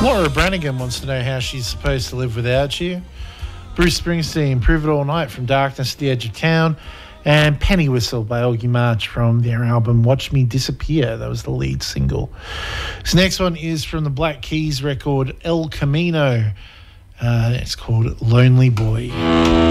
Laura Branigan wants to know how she's supposed to live without you. Bruce Springsteen, Prove It All Night from Darkness to the Edge of Town. And Penny Whistle by Augie March from their album Watch Me Disappear. That was the lead single. This next one is from the Black Keys record El Camino. It's called Lonely Boy.